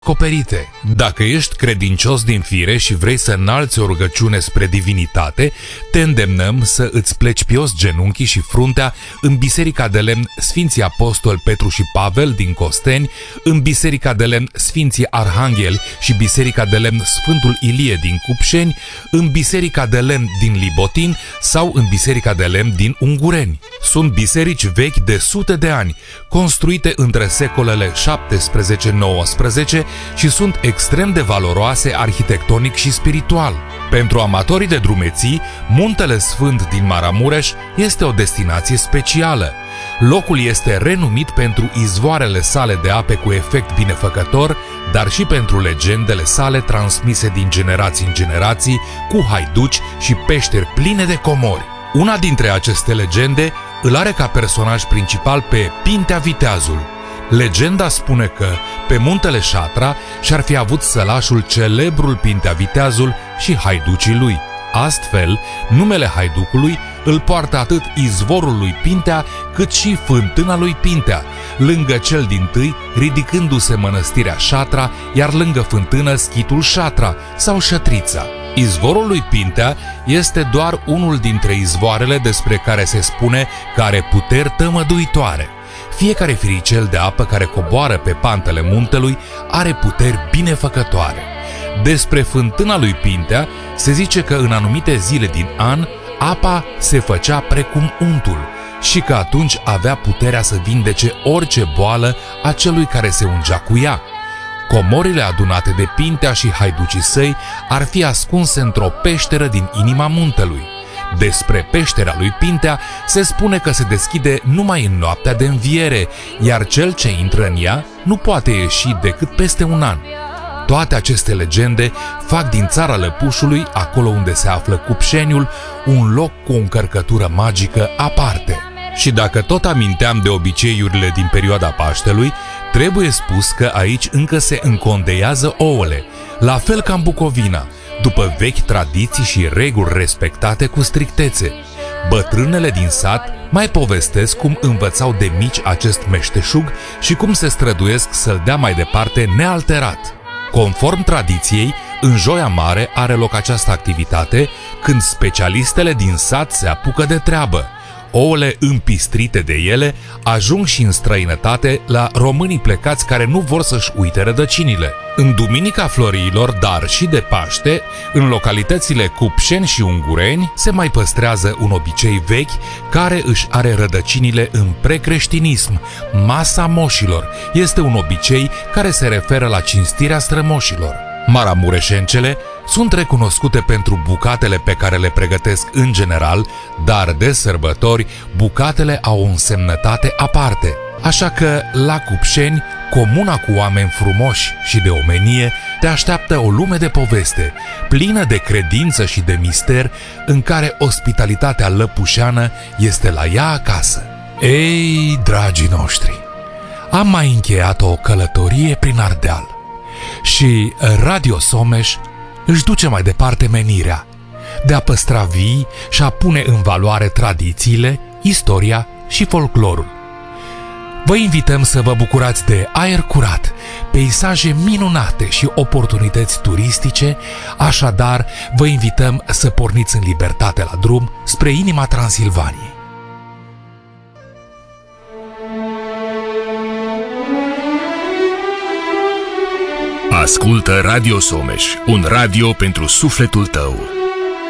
acoperite. Dacă ești credincios din fire și vrei să înalți o rugăciune spre divinitate, te îndemnăm să îți pleci pios genunchii și fruntea în Biserica de Lemn Sfinții Apostoli Petru și Pavel din Costeni, în Biserica de Lemn Sfinții Arhangheli și Biserica de Lemn Sfântul Ilie din Cupșeni, în Biserica de Lemn din Libotin sau în Biserica de Lemn din Ungureni. Sunt biserici vechi de sute de ani, construite între secolele 17-19 și sunt extrem de valoroase arhitectonic și spiritual. Pentru amatorii de drumeții, Muntele Sfânt din Maramureș este o destinație specială. Locul este renumit pentru izvoarele sale de ape cu efect binefăcător, dar și pentru legendele sale transmise din generații în generații, cu haiduci și peșteri pline de comori. Una dintre aceste legende îl are ca personaj principal pe Pintea Viteazul. Legenda spune că pe muntele Șatra și-ar fi avut sălașul celebrul Pintea Viteazul și haiducii lui. Astfel, numele haiducului îl poartă atât izvorul lui Pintea, cât și fântâna lui Pintea, lângă cel dintâi ridicându-se mănăstirea Șatra, iar lângă fântână schitul Șatra sau Șătrița. Izvorul lui Pintea este doar unul dintre izvoarele despre care se spune că are puteri tămăduitoare. Fiecare firicel de apă care coboară pe pantele muntelui are puteri binefăcătoare. Despre fântâna lui Pintea se zice că în anumite zile din an apa se făcea precum untul și că atunci avea puterea să vindece orice boală a celui care se ungea cu ea. Comorile adunate de Pintea și haiducii săi ar fi ascunse într-o peșteră din inima muntelui. Despre peștera lui Pintea se spune că se deschide numai în noaptea de înviere, iar cel ce intră în ea nu poate ieși decât peste un an. Toate aceste legende fac din țara Lăpușului, acolo unde se află Cupșeniul, un loc cu o încărcătură magică aparte. Și dacă tot aminteam de obiceiurile din perioada Paștelui, trebuie spus că aici încă se încondeiază ouăle, la fel ca în Bucovina, după vechi tradiții și reguli respectate cu strictețe. Bătrânele din sat mai povestesc cum învățau de mici acest meșteșug și cum se străduiesc să-l dea mai departe nealterat. Conform tradiției, în Joia Mare are loc această activitate, când specialistele din sat se apucă de treabă. Ouăle împistrite de ele ajung și în străinătate la românii plecați care nu vor să-și uite rădăcinile. În Duminica Florilor, dar și de Paște, în localitățile Cupșeni și Ungureni, se mai păstrează un obicei vechi care își are rădăcinile în precreștinism. Masa moșilor este un obicei care se referă la cinstirea strămoșilor. Maramureșencele sunt recunoscute pentru bucatele pe care le pregătesc în general, dar de sărbători bucatele au o însemnătate aparte. Așa că la Cupșeni, comuna cu oameni frumoși și de omenie, te așteaptă o lume de poveste, plină de credință și de mister, în care ospitalitatea lăpușeană este la ea acasă. Ei, dragii noștri, am mai încheiat o călătorie prin Ardeal și Radio Someș își duce mai departe menirea de a păstra vii și a pune în valoare tradițiile, istoria și folclorul. Vă invităm să vă bucurați de aer curat, peisaje minunate și oportunități turistice, așadar vă invităm să porniți în libertate la drum spre inima Transilvaniei. Ascultă Radio Someș, un radio pentru sufletul tău.